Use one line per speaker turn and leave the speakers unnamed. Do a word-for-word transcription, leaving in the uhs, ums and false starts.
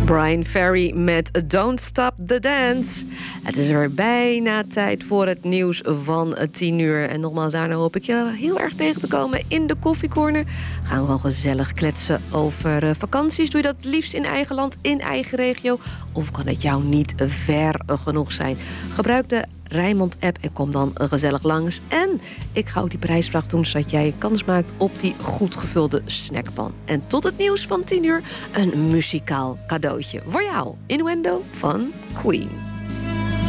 Brian Ferry met Don't Stop the Dance. Het is weer bijna tijd voor het nieuws van tien uur. En nogmaals, daarna hoop ik je heel erg tegen te komen in de koffiecorner. Gaan we gewoon gezellig kletsen over uh, vakanties. Doe je dat het liefst in eigen land, in eigen regio? Of kan het jou niet ver genoeg zijn? Gebruik de Rijnmond-app en kom dan gezellig langs. En ik ga ook die prijsvraag doen, zodat jij kans maakt op die goed gevulde snackpan. En tot het nieuws van tien uur een muzikaal cadeautje voor jou. Innuendo van Queen.